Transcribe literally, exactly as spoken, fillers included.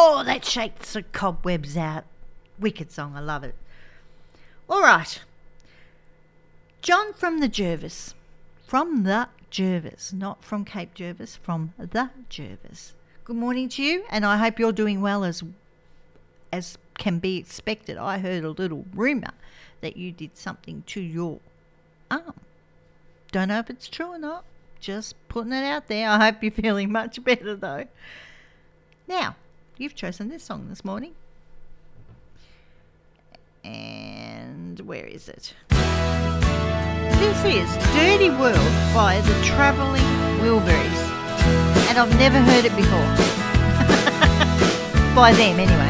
Oh, that shakes the cobwebs out. Wicked song, I love it. All right. John from the Jervis. From the Jervis, not from Cape Jervis, from the Jervis. Good morning to you, and I hope you're doing well as as can be expected. I heard a little rumour that you did something to your arm. Don't know if it's true or not. Just putting it out there. I hope you're feeling much better though. Now, you've chosen this song this morning. And where is it? This is Dirty World by the Travelling Wilburys. And I've never heard it before. By them anyway.